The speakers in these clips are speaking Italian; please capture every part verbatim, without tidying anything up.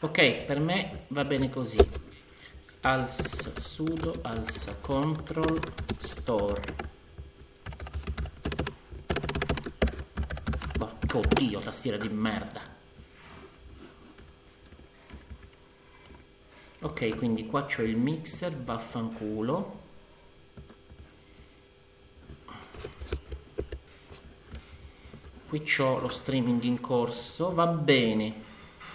Ok, per me va bene così. Als sudo als control store. Porco Dio, tastiera di merda. Ok, quindi qua c'ho il mixer, vaffanculo. Qui c'ho lo streaming in corso, va bene.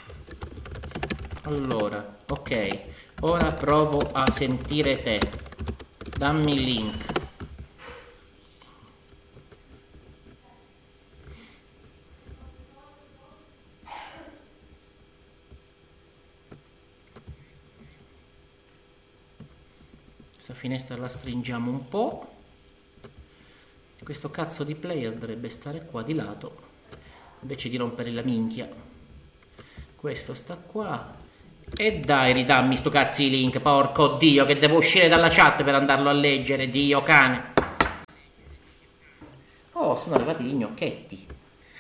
Allora, ok, ora provo a sentire te. Dammi il link. Questa finestra la stringiamo un po'. Questo cazzo di player dovrebbe stare qua di lato, invece di rompere la minchia. Questo sta qua. E dai, ridammi sto cazzo di link, porco Dio, che devo uscire dalla chat per andarlo a leggere, Dio cane. Oh, sono arrivati gli gnocchetti.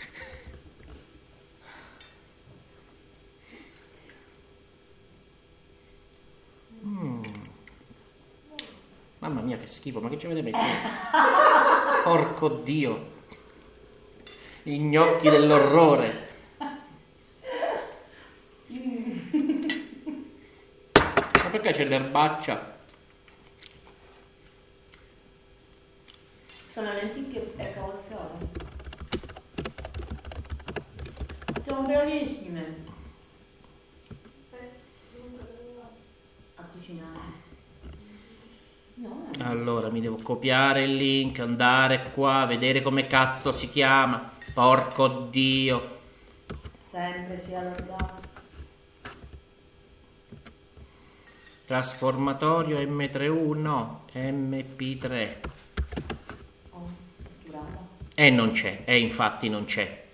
Mm. Mamma mia, che schifo, ma che ci avete messo? Porco Dio. I gnocchi dell'orrore. Ma perché c'è l'erbaccia? Sono lenticchie e cavolfiore. Sono buonissime. A cucinare. No. Allora mi devo copiare il link, andare qua, vedere come cazzo si chiama. Porco Dio. Sempre sia allargato. Trasformatorio M tre U, no, M P tre. Oh, brava. E non c'è, e infatti non c'è.